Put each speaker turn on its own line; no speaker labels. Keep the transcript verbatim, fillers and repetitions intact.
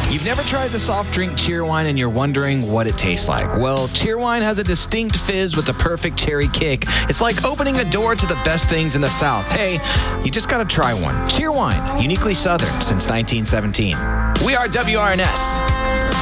You've never tried the soft drink Cheerwine and you're wondering what it tastes like. Well, Cheerwine has a distinct fizz with the perfect cherry kick. It's like opening a door to the best things in the South. Hey, you just gotta try one. Cheerwine, uniquely Southern since nineteen seventeen. We are W R N S.